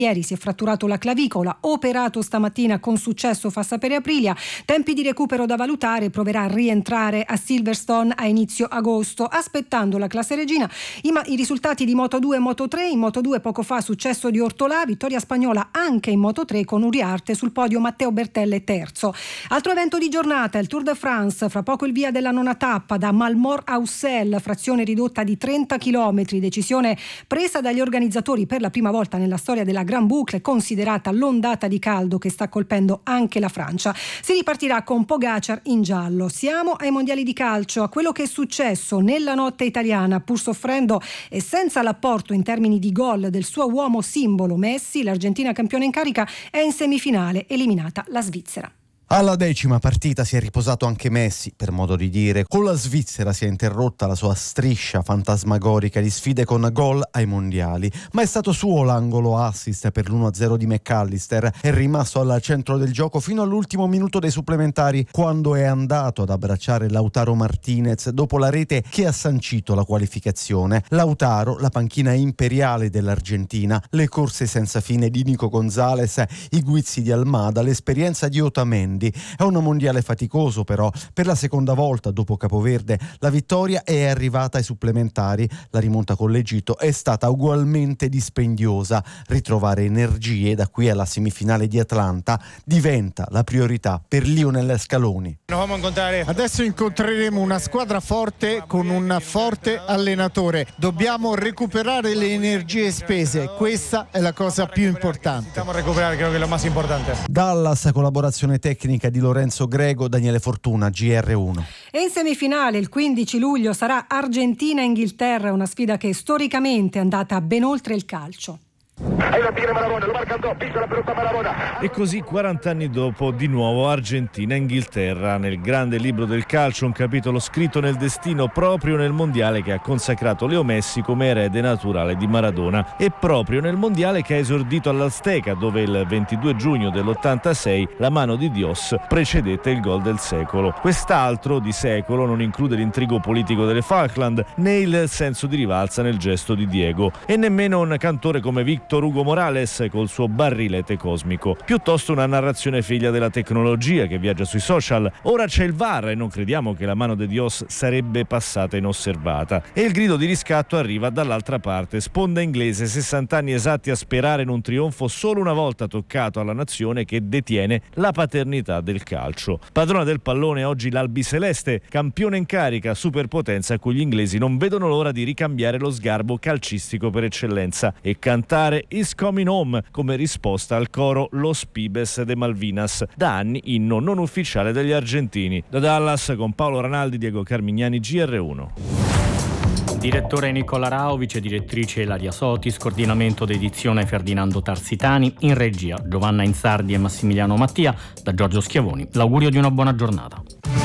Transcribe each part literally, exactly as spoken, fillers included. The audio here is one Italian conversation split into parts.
Ieri si è fratturato la clavicola, operato stamattina con successo, fa sapere Aprilia. Tempi di recupero da valutare, proverà a rientrare a Silverstone a inizio agosto. Aspettando la classe regina, i, ma- i risultati di Moto due e Moto tre. In Moto due poco fa successo di Ortolà, vittoria spagnola anche in Moto tre con Uriarte, sul podio Matteo Bertelle terzo. Altro evento di giornata, il Tour de France, fra poco il via della nona tappa da Malmort a Ussel, frazione ridotta di trenta chilometri, decisione presa dagli organizzatori per la prima volta nella storia della Gran Boucle, considerata l'ondata di caldo che sta colpendo anche la Francia. Si ripartirà con Pogacar in giallo. Siamo ai mondiali di calcio, a quello che è successo nella notte italiana. Pur soffrendo e senza l'apporto in termini di gol del suo uomo simbolo Messi, l'Argentina campione in carica è in semifinale, eliminata la Svizzera. Alla decima partita si è riposato anche Messi, per modo di dire. Con la Svizzera si è interrotta la sua striscia fantasmagorica di sfide con gol ai mondiali, ma è stato suo l'angolo assist per l'uno a zero di McAllister. È rimasto al centro del gioco fino all'ultimo minuto dei supplementari, quando è andato ad abbracciare Lautaro Martinez dopo la rete che ha sancito la qualificazione. Lautaro, la panchina imperiale dell'Argentina, le corse senza fine di Nico Gonzalez, i guizzi di Almada, l'esperienza di Otamendi. È un mondiale faticoso, però per la seconda volta dopo Capoverde la vittoria è arrivata ai supplementari. La rimonta con l'Egitto è stata ugualmente dispendiosa. Ritrovare energie da qui alla semifinale di Atlanta diventa la priorità per Lionel Scaloni. Adesso incontreremo una squadra forte con un forte allenatore. Dobbiamo recuperare le energie spese, questa è la cosa più importante. Dobbiamo recuperare, credo che è lo más importante. Dallas, collaborazione tecnica di Lorenzo Grego, Daniele Fortuna, G R uno. E in semifinale il quindici luglio sarà Argentina-Inghilterra, una sfida che storicamente è andata ben oltre il calcio. E così quaranta anni dopo di nuovo Argentina-Inghilterra nel grande libro del calcio, un capitolo scritto nel destino proprio nel mondiale che ha consacrato Leo Messi come erede naturale di Maradona, e proprio nel mondiale che ha esordito all'Azteca, dove il ventidue giugno dell'ottantasei la mano di Dios precedette il gol del secolo. Quest'altro di secolo non include l'intrigo politico delle Falkland né il senso di rivalsa nel gesto di Diego, e nemmeno un cantore come Victor Hugo Morales col suo barrilete cosmico, piuttosto una narrazione figlia della tecnologia che viaggia sui social. Ora c'è il V A R e non crediamo che la mano de Dios sarebbe passata inosservata, e il grido di riscatto arriva dall'altra parte. Sponda inglese, sessanta anni esatti a sperare in un trionfo solo una volta toccato alla nazione che detiene la paternità del calcio. Padrona del pallone oggi l'albiceleste, campione in carica, superpotenza a cui gli inglesi non vedono l'ora di ricambiare lo sgarbo calcistico per eccellenza e cantare Is Coming Home come risposta al coro Los Pibes de Malvinas, da anni inno non ufficiale degli argentini. Da Dallas con Paolo Ranaldi, Diego Carmignani, G R uno. Direttore Nicola Rao, vice direttrice Ilaria Sotis, coordinamento d'edizione Ferdinando Tarsitani, in regia Giovanna Insardi e Massimiliano Mattia, da Giorgio Schiavoni. L'augurio di una buona giornata.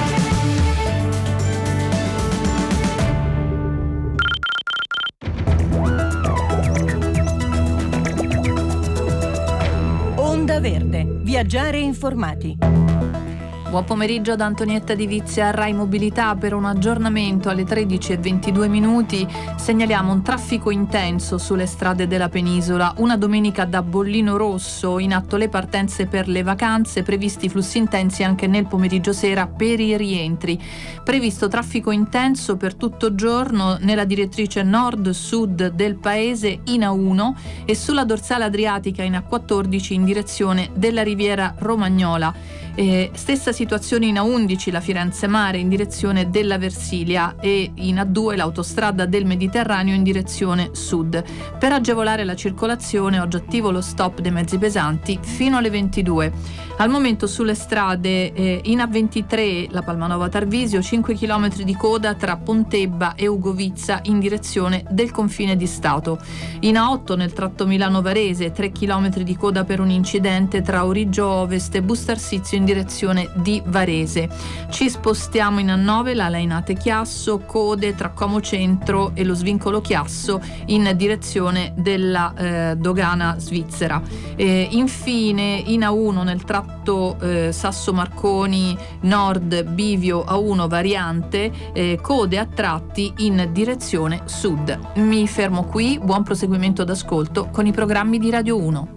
Onda Verde, viaggiare informati. Buon pomeriggio da Antonietta Di Vizia a Rai Mobilità. Per un aggiornamento alle tredici e ventidue minuti segnaliamo un traffico intenso sulle strade della penisola. Una domenica da bollino rosso, in atto le partenze per le vacanze, previsti flussi intensi anche nel pomeriggio sera per i rientri. Previsto traffico intenso per tutto giorno nella direttrice nord-sud del paese in A uno e sulla dorsale adriatica in A quattordici in direzione della riviera romagnola. Eh, stessa situazione in A undici, la Firenze Mare in direzione della Versilia, e in A due l'autostrada del Mediterraneo in direzione sud. Per agevolare la circolazione oggi attivo lo stop dei mezzi pesanti fino alle ventidue. Al momento sulle strade eh, in A ventitré la Palmanova Tarvisio, cinque chilometri di coda tra Pontebba e Ugovizza in direzione del confine di Stato. In A otto nel tratto Milano Varese, tre chilometri di coda per un incidente tra Origgio Ovest e Bustarsizio in direzione di Varese. Ci spostiamo in A nove, la Lainate Chiasso, code tra Como Centro e lo svincolo Chiasso in direzione della eh, dogana svizzera. E infine in A uno nel tratto eh, Sasso Marconi Nord Bivio A uno variante, eh, code a tratti in direzione sud. Mi fermo qui, buon proseguimento d'ascolto con i programmi di Radio uno.